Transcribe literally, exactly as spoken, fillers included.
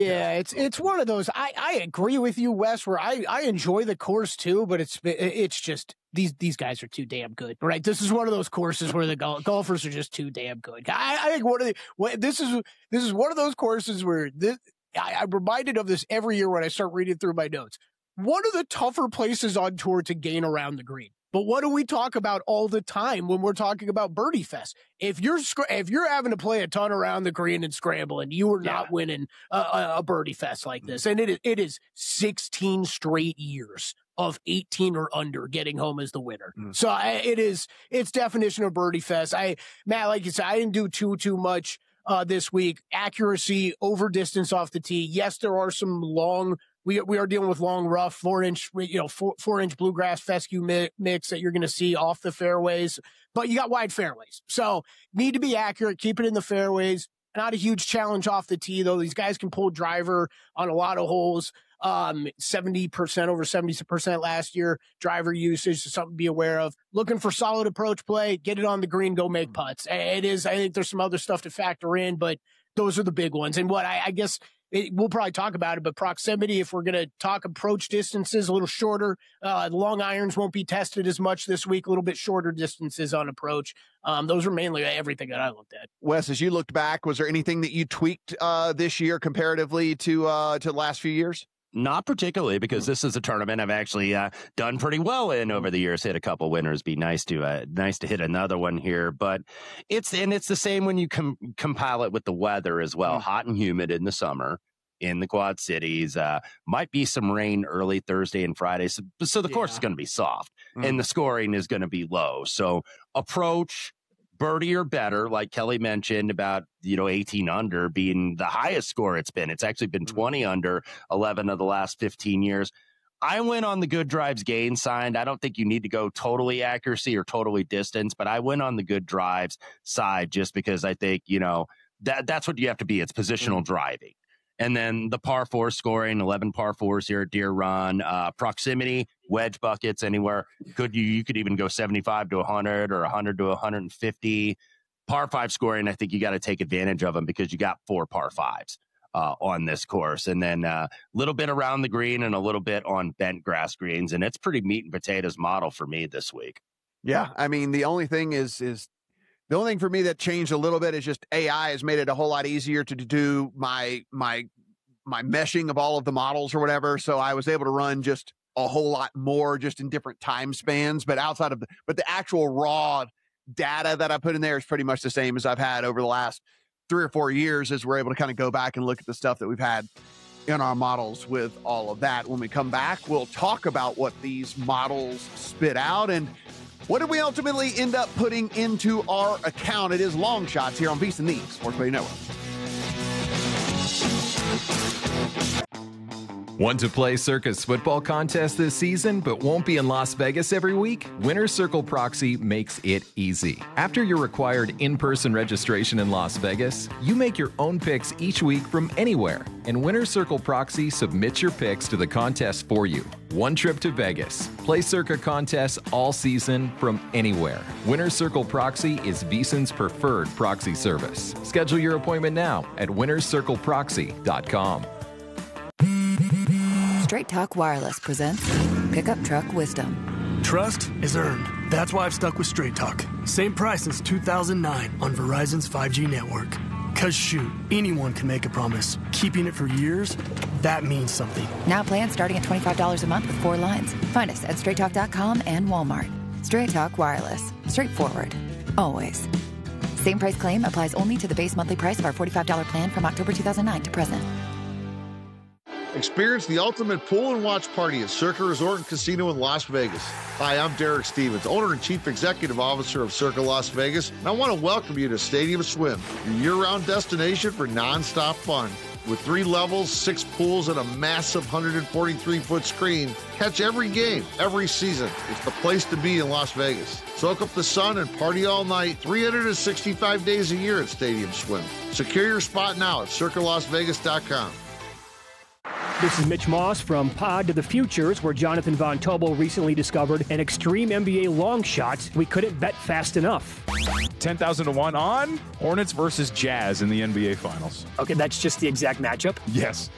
Yeah, it's it's one of those. I, I agree with you, Wes. Where I, I enjoy the course too, but it's it's just these these guys are too damn good, right? This is one of those courses where the gol- golfers are just too damn good. I, I think one of the what, this is this is one of those courses where this I, I'm reminded of this every year when I start reading through my notes. One of the tougher places on tour to gain around the green. But what do we talk about all the time when we're talking about Birdie Fest? If you're if you're having to play a ton around the green and scrambling, you are not yeah. winning a, a, a Birdie Fest like this. And it is, it is sixteen straight years of eighteen or under getting home as the winner. Mm. So I, it is it's definition of Birdie Fest. I Matt, like you said, I didn't do too too much uh, this week. Accuracy over distance off the tee. Yes, there are some long. We we are dealing with long, rough, four inch, you know, four, four inch bluegrass fescue mi- mix that you're going to see off the fairways, but you got wide fairways. So need to be accurate, keep it in the fairways. Not a huge challenge off the tee, though. These guys can pull driver on a lot of holes. Um, seventy percent over seventy percent last year. Driver usage is something to be aware of. Looking for solid approach play, get it on the green, go make putts. It is, I think there's some other stuff to factor in, but those are the big ones. And what I, I guess, It, we'll probably talk about it, but proximity, if we're going to talk approach distances, a little shorter. Uh, the long irons won't be tested as much this week, a little bit shorter distances on approach. Um, those are mainly everything that I looked at. Wes, as you looked back, was there anything that you tweaked uh, this year comparatively to uh, to the last few years? Not particularly, because this is a tournament I've actually uh, done pretty well in over the years. Hit a couple winners. Be nice to uh, nice to hit another one here, but it's and it's the same when you com- compile it with the weather as well. Mm. Hot and humid in the summer in the Quad Cities. Uh, might be some rain early Thursday and Friday, so, so the yeah. course is going to be soft, mm. and the scoring is going to be low. So approach. Birdie or better, like Kelly mentioned about, you know, eighteen under being the highest score it's been. It's actually been twenty under eleven of the last fifteen years. I went on the good drives gain side. I don't think you need to go totally accuracy or totally distance, but I went on the good drives side just because I think, you know, that that's what you have to be. It's positional mm-hmm. driving. And then the par four scoring, eleven par fours here at Deer Run, uh, proximity, wedge buckets anywhere. Could you, you could even go seventy-five to one hundred or one hundred to one hundred fifty. Par five scoring, I think you got to take advantage of them because you got four par fives uh, on this course. And then a uh, little bit around the green and a little bit on bent grass greens. And it's pretty meat and potatoes model for me this week. Yeah. I mean, the only thing is, is, The only thing for me that changed a little bit is just A I has made it a whole lot easier to do my my my meshing of all of the models or whatever. So I was able to run just a whole lot more just in different time spans. But outside of the but the actual raw data that I put in there is pretty much the same as I've had over the last three or four years as we're able to kind of go back and look at the stuff that we've had in our models with all of that. When we come back, we'll talk about what these models spit out and what did we ultimately end up putting into our account. It is Long Shots here on VSiN, the Sports Betting Network. Want to play Circa's football contest this season but won't be in Las Vegas every week? Winner's Circle Proxy makes it easy. After your required in-person registration in Las Vegas, you make your own picks each week from anywhere, and Winner's Circle Proxy submits your picks to the contest for you. One trip to Vegas. Play Circa contests all season from anywhere. Winner's Circle Proxy is VSiN's preferred proxy service. Schedule your appointment now at winners circle proxy dot com. Straight Talk Wireless presents Pickup Truck Wisdom. Trust is earned. That's why I've stuck with Straight Talk. Same price since two thousand nine on Verizon's five G network. Cause shoot, anyone can make a promise. Keeping it for years, that means something. Now plans starting at twenty-five dollars a month with four lines. Find us at straight talk dot com and Walmart. Straight Talk Wireless. Straightforward. Always. Same price claim applies only to the base monthly price of our forty-five dollars plan from October two thousand nine to present. Experience the ultimate pool and watch party at Circa Resort and Casino in Las Vegas. Hi, I'm Derek Stevens, owner and chief executive officer of Circa Las Vegas, and I want to welcome you to Stadium Swim, your year-round destination for nonstop fun. With three levels, six pools, and a massive one hundred forty-three foot screen, catch every game, every season. It's the place to be in Las Vegas. Soak up the sun and party all night, three hundred sixty-five days a year at Stadium Swim. Secure your spot now at circa las vegas dot com. This is Mitch Moss from Pod to the Futures, where Jonathan Von Tobel recently discovered an extreme N B A long shot we couldn't bet fast enough. ten thousand to one on Hornets versus Jazz in the N B A Finals. Okay, that's just the exact matchup? Yes.